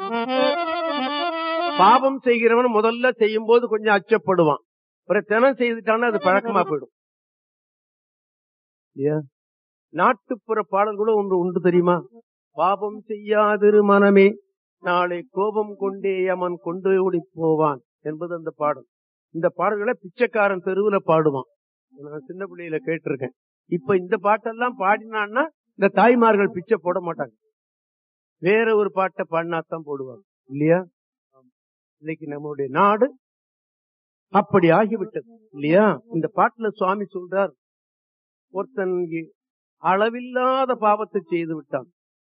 பாவம் செய்கிறவன் முதல்ல செய்யும் போது கொஞ்சம் அச்சப்படுவான். ஒரு தினம் செய்துட்டான்னா அது பழக்கமா போயிடும். நாட்டுப்புற பாடல் கூட ஒன்று உண்டு தெரியுமா? பாவம் செய்யாதிரு மனமே நாளை கோபம் கொண்டே அவன் கொண்டு ஓடி போவான் என்பது அந்த பாடல். இந்த பாடல்களை பிச்சைக்காரன் தெருவுல பாடுவான். நான் சின்ன பிள்ளையில கேட்டிருக்கேன். இப்ப இந்த பாட்டெல்லாம் பாடினான்னா இந்த தாய்மார்கள் பிச்சை போட மாட்டாங்க, வேற ஒரு பாட்டை பாடினாத்தான் போடுவாங்க இல்லையா? இன்னைக்கு நம்மளுடைய நாடு அப்படி ஆகிவிட்டது இல்லையா? இந்த பாட்டுல சுவாமி சொல்றார், ஒருத்தன் அளவில்லாத பாவத்தை செய்து விட்டான்,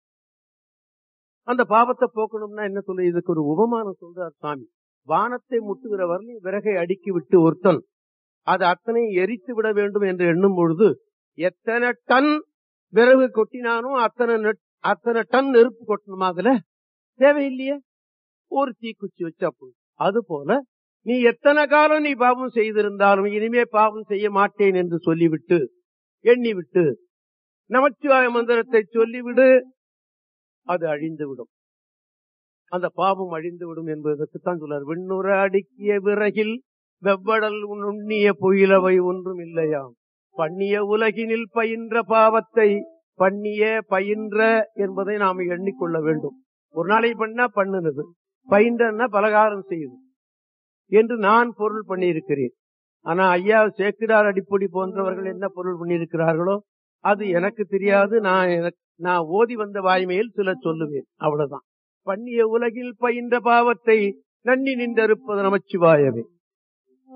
அந்த பாவத்தை போக்கணும்னா என்ன சொல்ல? இதுக்கு ஒரு உபமானம் சொல்றார் சுவாமி. வானத்தை முட்டுகிற வரலையும் விறகை அடுக்கி விட்டு ஒருத்தன் அது அத்தனை எரித்து விட வேண்டும் என்று எண்ணும் பொழுது எத்தனை டன் விறகு கொட்டினானோ அத்தனை டன் நெருப்பு கொட்டணுமா? அதுல தேவையில்லையே, ஒரு தீக்குச்சி வச்சா போதும். அது போல நீ எத்தனை காலம் நீ பாவம் செய்திருந்தாலும் இனிமே பாவம் செய்ய மாட்டேன் என்று சொல்லிவிட்டு எண்ணிவிட்டு நமச்சிவாய மந்திரத்தை சொல்லிவிடு, அது அழிந்து விடும். அந்த பாவம் அழிந்து விடும் என்பதற்குத்தான் சொல்றார். விண்ணுற அடுக்கிய விறகில் வெவ்வடல் உண்ணிய பொயிலவை ஒன்றும் இல்லையாம். பண்ணிய உலகினில் பயின்ற பாவத்தை பண்ணிய பயின்ற என்பதை நாம் எண்ணிக்கொள்ள வேண்டும். ஒரு நாளைக்கு பண்ணா பண்ணுனது, பயின்றன்னா பலகாரம் செய்யுது என்று நான் பொருள் பண்ணியிருக்கிறேன். ஆனா ஐயா சேக்கிடார் அடிப்பொடி போன்றவர்கள் என்ன பொருள் பண்ணியிருக்கிறார்களோ அது எனக்கு தெரியாது. நான் ஓதி வந்த வாய்மையில் சில சொல்லுவேன், அவ்வளவுதான். பண்ணிய உலகில் பயின்ற பாவத்தை நன்னி நின்றறுப்பது நமச்சிவாயவே.